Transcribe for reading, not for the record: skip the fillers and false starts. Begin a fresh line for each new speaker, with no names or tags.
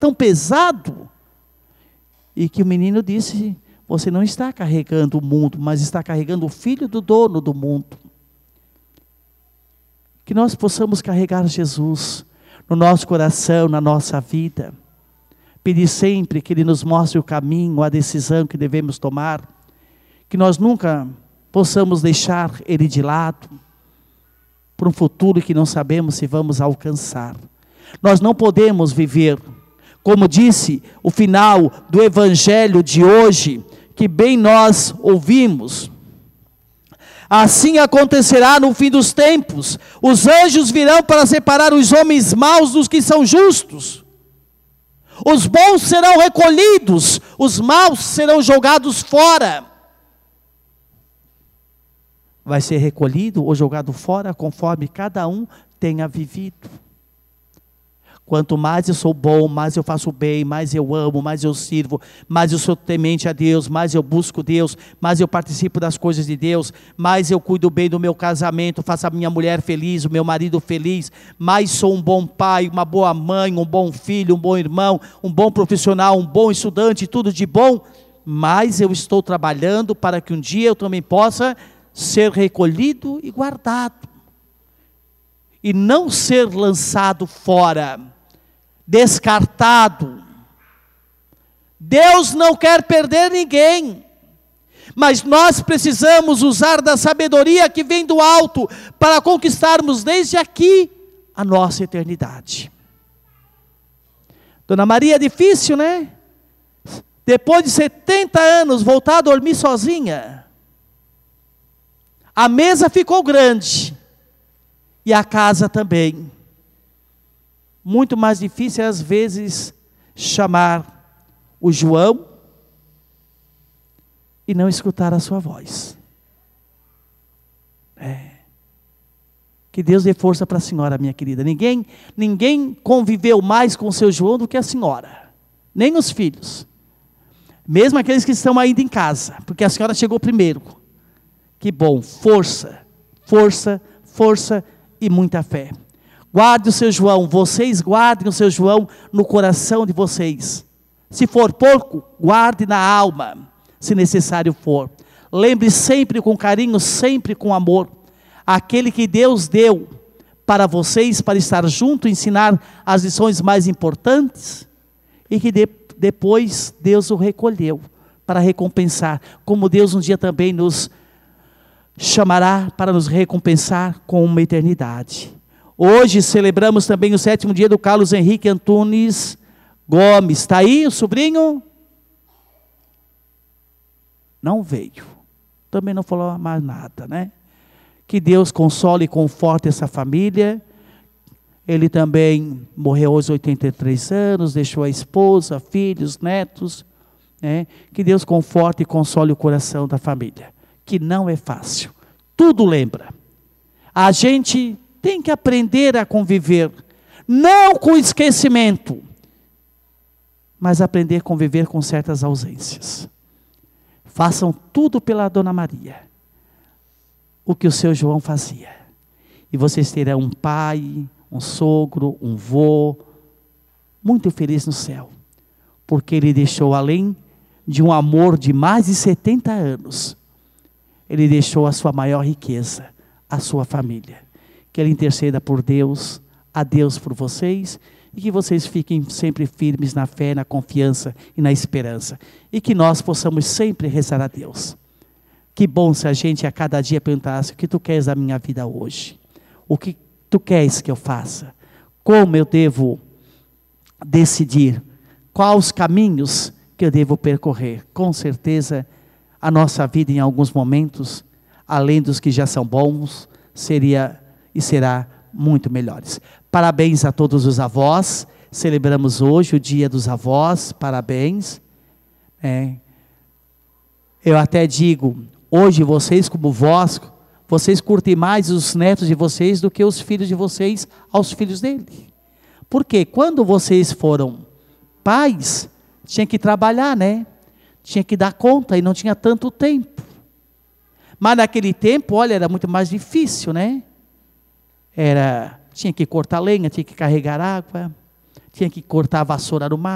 tão pesado. E que o menino disse: você não está carregando o mundo, mas está carregando o filho do dono do mundo. Que nós possamos carregar Jesus no nosso coração, na nossa vida. Pedir sempre que Ele nos mostre o caminho, a decisão que devemos tomar. Que nós nunca possamos deixar Ele de lado, para um futuro que não sabemos se vamos alcançar. Nós não podemos viver, como disse o final do Evangelho de hoje, que bem nós ouvimos. Assim acontecerá no fim dos tempos. Os anjos virão para separar os homens maus dos que são justos. Os bons serão recolhidos, os maus serão jogados fora. Vai ser recolhido ou jogado fora conforme cada um tenha vivido. Quanto mais eu sou bom, mais eu faço bem, mais eu amo, mais eu sirvo, mais eu sou temente a Deus, mais eu busco Deus, mais eu participo das coisas de Deus, mais eu cuido bem do meu casamento, faço a minha mulher feliz, o meu marido feliz, mais sou um bom pai, uma boa mãe, um bom filho, um bom irmão, um bom profissional, um bom estudante, tudo de bom, mais eu estou trabalhando para que um dia eu também possa ser recolhido e guardado. E não ser lançado fora, descartado. Deus não quer perder ninguém, mas nós precisamos usar da sabedoria que vem do alto, para conquistarmos desde aqui a nossa eternidade. Dona Maria, é difícil, né? Depois de 70 anos, voltar a dormir sozinha. A mesa ficou grande, e a casa também. Muito mais difícil às vezes chamar o João e não escutar a sua voz. Que Deus dê força para a senhora, minha querida. Ninguém conviveu mais com o seu João do que a senhora, nem os filhos, mesmo aqueles que estão ainda em casa, porque a senhora chegou primeiro. Que bom, força, força, força e muita fé. Guarde o seu João, vocês guardem o seu João no coração de vocês. Se for pouco, guarde na alma, se necessário for. Lembre sempre com carinho, sempre com amor, aquele que Deus deu para vocês, para estar junto, ensinar as lições mais importantes, e que depois Deus o recolheu, para recompensar, como Deus um dia também nos chamará para nos recompensar com uma eternidade. Hoje celebramos também o 7º dia do Carlos Henrique Antunes Gomes. Está aí o sobrinho? Não veio. Também não falou mais nada, né? Que Deus console e conforte essa família. Ele também morreu aos 83 anos, deixou a esposa, filhos, netos, né? Que Deus conforte e console o coração da família. Que não é fácil. Tudo lembra. A gente tem que aprender a conviver, não com esquecimento, mas aprender a conviver com certas ausências. Façam tudo pela Dona Maria, o que o seu João fazia. E vocês terão um pai, um sogro, um vô, muito feliz no céu, porque ele deixou, além de um amor de mais de 70 anos, ele deixou a sua maior riqueza, a sua família. Que ele interceda por Deus, a Deus por vocês, e que vocês fiquem sempre firmes na fé, na confiança e na esperança. E que nós possamos sempre rezar a Deus. Que bom se a gente a cada dia perguntasse: o que tu queres da minha vida hoje? O que tu queres que eu faça? Como eu devo decidir? Quais os caminhos que eu devo percorrer? Com certeza, a nossa vida em alguns momentos, além dos que já são bons, seria e será muito melhores. Parabéns a todos os avós. Celebramos hoje o dia dos avós. Parabéns. Eu até digo, hoje vocês como vós, vocês curtem mais os netos de vocês do que os filhos de vocês aos filhos dele. Porque quando vocês foram pais, tinha que trabalhar, né? Tinha que dar conta e não tinha tanto tempo. Mas naquele tempo, olha, era muito mais difícil, né? Tinha que cortar lenha, tinha que carregar água, tinha que cortar a vassoura no mar.